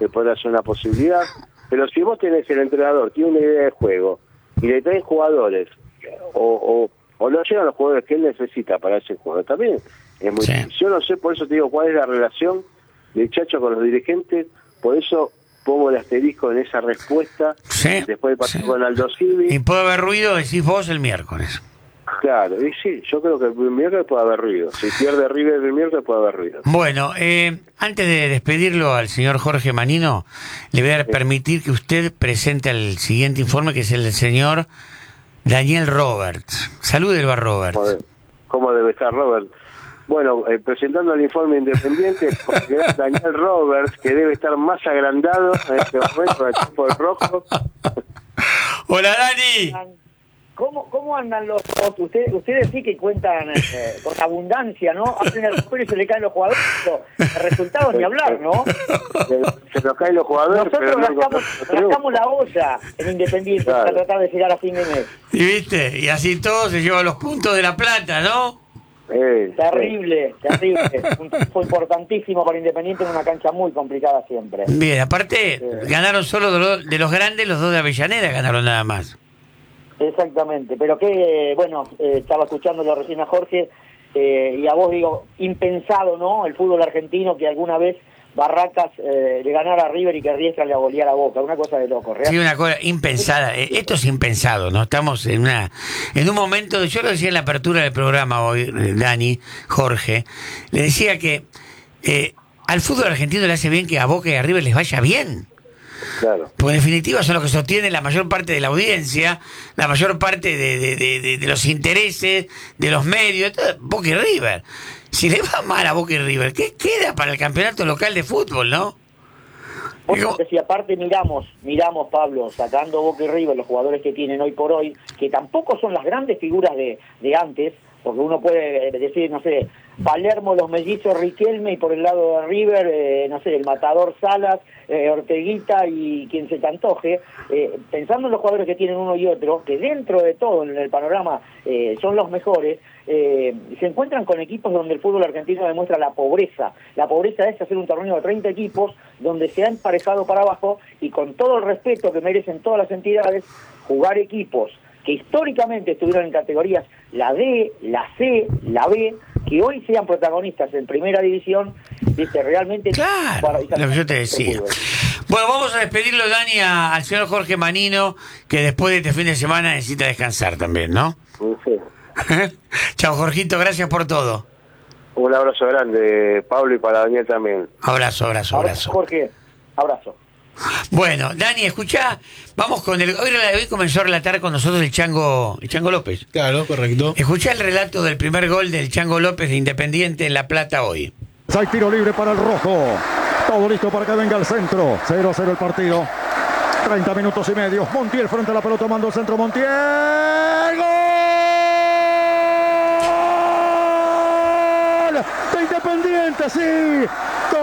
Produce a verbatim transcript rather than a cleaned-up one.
que podrá ser una posibilidad. Pero si vos tenés el entrenador, tiene una idea de juego, y le traen jugadores, o, o, o no llegan los jugadores que él necesita para ese juego, también es muy... Sí. Yo no sé, por eso te digo, cuál es la relación del Chacho con los dirigentes, por eso pongo el asterisco en esa respuesta, Sí, después de pasar sí. con Aldo Civi. Y puede haber ruido, decís vos, el miércoles. Claro, y sí, yo creo que el miércoles puede haber ruido. Si pierde River el miércoles puede haber ruido. Bueno, eh, antes de despedirlo al señor Jorge Manino, le voy a permitir que usted presente el siguiente informe, que es el del señor Daniel Roberts. Salúdelo a Robert. ¿Cómo, de, cómo debe estar Robert? Bueno, eh, presentando el informe independiente, porque es Daniel Roberts, que debe estar más agrandado en este momento del equipo del rojo. Hola, Dani. ¿Cómo, ¿Cómo andan los dos? Ustedes, ustedes sí que cuentan eh, con abundancia, ¿no? Hacen el recupero y se le caen los jugadores. El resultado ni hablar, ¿no? Se, se nos caen los jugadores. Nosotros pero gastamos, no, gastamos la olla en Independiente claro. para tratar de llegar a fin de mes. Y viste, y así todo se lleva los puntos de la plata, ¿no? Eh, Terrible, terrible. Un triunfo importantísimo para Independiente en una cancha muy complicada siempre. Bien, aparte, Sí. ganaron solo de los, de los grandes, los dos de Avellaneda ganaron nada más. Exactamente, pero que, bueno, eh, estaba escuchándolo recién a Jorge, eh, y a vos digo, impensado, ¿no? El fútbol argentino, que alguna vez Barracas eh, le ganara a River y que Riestra le aboleara a Boca, una cosa de loco, Sí, ¿real? una cosa impensada. Eh, Esto es impensado, ¿no? Estamos en una en un momento, yo lo decía en la apertura del programa hoy, eh, Dani, Jorge, le decía que eh, al fútbol argentino le hace bien que a Boca y a River les vaya bien. claro. Porque en definitiva son los que sostienen la mayor parte de la audiencia, la mayor parte de, de, de, de, de los intereses, de los medios, todo, Boca y River. Si le va mal a Boca y River, ¿qué queda para el campeonato local de fútbol, no? Bueno, que si aparte miramos, miramos, Pablo, sacando Boca y River, los jugadores que tienen hoy por hoy, que tampoco son las grandes figuras de, de antes, porque uno puede decir, no sé, Palermo, los mellizos Riquelme, y por el lado de River, eh, no sé, el matador Salas, eh, Orteguita y quien se te antoje, eh, pensando en los jugadores que tienen uno y otro, que dentro de todo en el panorama eh, son los mejores, eh, se encuentran con equipos donde el fútbol argentino demuestra la pobreza. La pobreza es hacer un torneo de treinta equipos donde se ha emparejado para abajo, y con todo el respeto que merecen todas las entidades, jugar equipos que históricamente estuvieron en categorías la D, la C, la B, que hoy sean protagonistas en primera división, viste, realmente... Claro, para- lo que yo te decía. Bueno, vamos a despedirlo, Dani, a- al señor Jorge Manino, que después de este fin de semana necesita descansar también, ¿no? Sí. Chao, Jorgito, gracias por todo. Un abrazo grande, Pablo, y para Daniel también. Abrazo, abrazo, Abrazo, abrazo. Jorge, abrazo. Bueno, Dani, escuchá, vamos con el... Hoy, hoy comenzó a relatar con nosotros el Chango, el Chango López. Claro, correcto. Escuchá el relato del primer gol del Chango López de Independiente en La Plata hoy. Hay tiro libre para el rojo. Todo listo para que venga el centro. cero a cero el partido. treinta minutos y medio. Montiel frente a la pelota, mando el centro. Montiel. ¡Gol! De Independiente, sí.